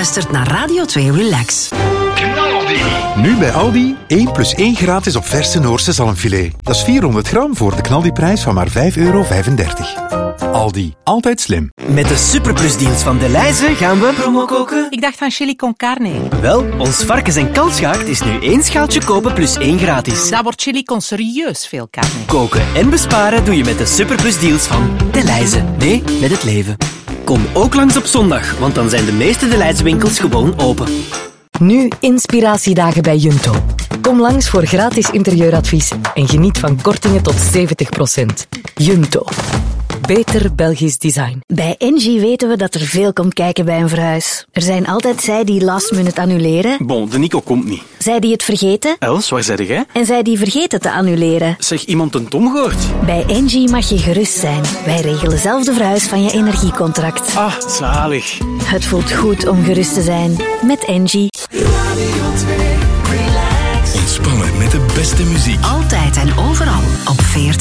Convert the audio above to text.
luistert naar Radio 2 Relax. Nu bij Aldi, 1 plus 1 gratis op verse Noorse zalmfilet. Dat is 400 gram voor de knaldiprijs van maar €5,35. Aldi, altijd slim. Met de superplusdeals van Delhaize gaan we promo koken. Ik dacht aan chili con carne. Wel, ons varkens- en kalfsgaard is nu 1 schaaltje kopen plus 1 gratis. Daar wordt chili con serieus veel carne. Koken en besparen doe je met de superplusdeals van Delhaize. Nee, met het leven. Kom ook langs op zondag, want dan zijn de meeste Delhaize winkels gewoon open. Nu inspiratiedagen bij Junto. Kom langs voor gratis interieuradvies en geniet van kortingen tot 70%. Junto. Beter Belgisch design. Bij Engie weten we dat er veel komt kijken bij een verhuis. Er zijn altijd zij die last minute annuleren. Bon, de Nico komt niet. Zij die het vergeten. Els, waar zeg jij? En zij die vergeten te annuleren. Zeg, iemand een Tom gehoord? Bij Engie mag je gerust zijn. Wij regelen zelf de verhuis van je energiecontract. Ah, zalig. Het voelt goed om gerust te zijn. Met Engie. Ontspannen met de beste muziek. Altijd en overal op 40.